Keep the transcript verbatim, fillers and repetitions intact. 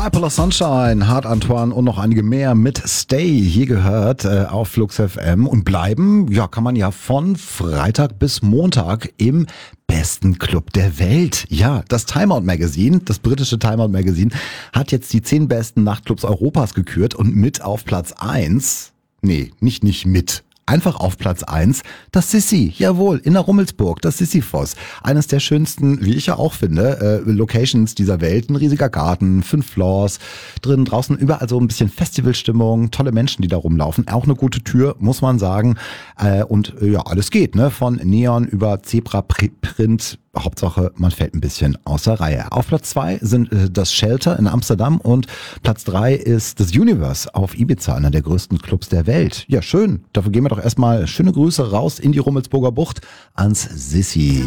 Bipolar Sunshine, Hart Antoine und noch einige mehr mit Stay hier gehört äh, auf Flux F M und bleiben, ja, kann man ja von Freitag bis Montag im besten Club der Welt. Ja, das Time Out Magazine, das britische Time Out Magazine, hat jetzt die zehn besten Nachtclubs Europas gekürt und mit auf Platz eins, nee, nicht nicht mit, einfach auf Platz eins, das Sissi, jawohl, in der Rummelsburg, das Sisyphos. Eines der schönsten, wie ich ja auch finde, äh, Locations dieser Welt. Ein riesiger Garten, fünf Floors, drinnen, draußen, überall so ein bisschen Festivalstimmung, tolle Menschen, die da rumlaufen. Auch eine gute Tür, muss man sagen. Äh, und äh, ja, alles geht, ne? Von Neon über Zebra-Print. Hauptsache, man fällt ein bisschen außer Reihe. Auf Platz zwei sind äh, das Shelter in Amsterdam und Platz drei ist das Universe auf Ibiza, einer der größten Clubs der Welt. Ja, schön. Dafür gehen wir doch erstmal schöne Grüße raus in die Rummelsburger Bucht ans Sissi.